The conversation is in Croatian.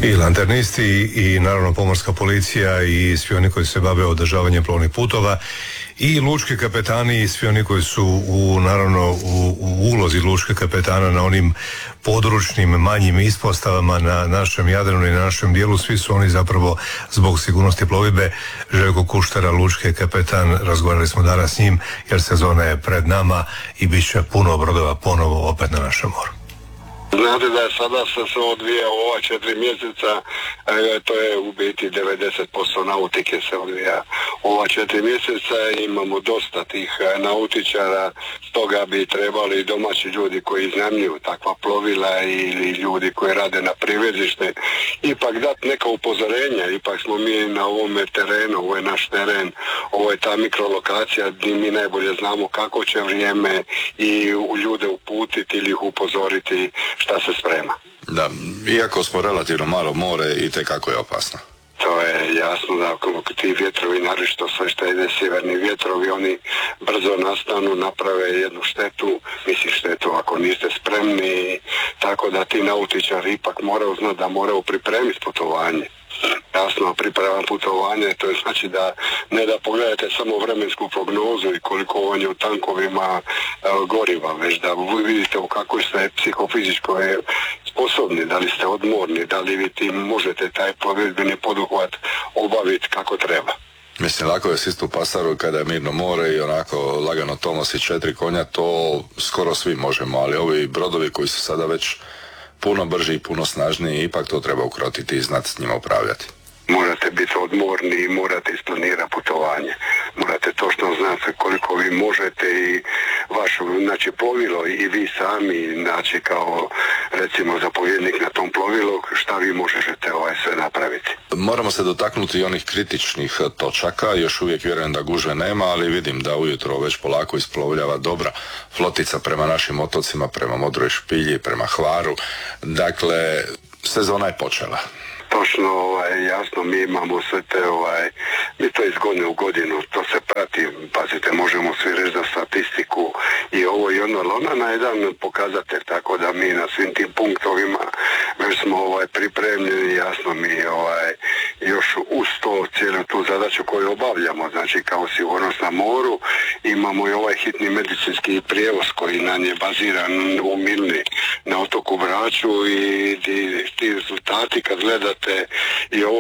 i lanternisti i naravno pomorska policija i svi oni koji se bave održavanjem plovnih putova i lučki kapetani i svi oni koji su u ulozi lučke kapetana na onim područnim manjim ispostavama na našem Jadranu i na našem dijelu. Svi su oni zapravo zbog sigurnosti plovidbe. Željko Kuštera, lučki kapetan, razgovarali smo danas s njim jer sezona je pred nama i bit će puno brodova ponovo opet na našem moru. Znate da je sada se odvija ova 4 mjeseca, to je u biti 90% nautike se odvija ova 4 mjeseca, imamo dosta tih nautičara, stoga bi trebali domaći ljudi koji iznajmljuju takva plovila ili ljudi koji rade na privezište ipak dati neka upozorenja. Ipak smo mi na ovome terenu, ovo je naš teren, ovo je ta mikrolokacija gdje mi najbolje znamo kako će vrijeme i ljude uputiti ili ih upozoriti šta se sprema. Da, iako smo relativno malo more, itekako je opasno. To je jasno da ti vjetrovi, naročito sve što ide sjeverni vjetrovi, oni brzo nastanu, naprave jednu štetu, štetu ako niste spremni, tako da ti nautičari ipak moraju znati da moraju pripremiti putovanje. Jasno, priprema putovanje, to je znači da ne da pogledate samo vremensku prognozu i koliko on je u tankovima goriva, već da vidite u kakvoj ste psihofizičkoj sposobni, da li ste odmorni, da li vi tim možete taj plovidbeni poduhvat obaviti kako treba. Mislim, lako je sistu pasaru kada je mirno more i onako lagano to nosi 4 konja, to skoro svi možemo, ali ovi brodovi koji su sada već puno brži i puno snažniji, ipak to treba ukrotiti i znati s njima upravljati. Morate biti odmorni i morate isplanirati putovanje. Morate točno znati koliko vi možete i vaše, znači, plovilo i vi sami, znači, kao recimo zapovjednik na tom plovilu, šta vi možete sve napraviti. Moramo se dotaknuti i onih kritičnih točaka, još uvijek vjerujem da gužve nema, ali vidim da ujutro već polako isplovljava dobra flotica prema našim otocima, prema Modroj špilji, prema Hvaru. Dakle, sezona je počela. Točno, jasno, mi imamo sve te, mi to iz godine u godinu, to se prati, pazite, možemo svi reći za statistiku i ovo i ono, ali ona na jedan pokazatelj, tako da mi na svim tim punktovima već smo pripremljeni, jasno, mi još uz to cijelu tu zadaću koju obavljamo, znači kao sigurnost na moru, imamo i ovaj hitni medicinski prijevoz koji nam je baziran u Milni na otoku Braču i ti rezultati kad gledate i ovo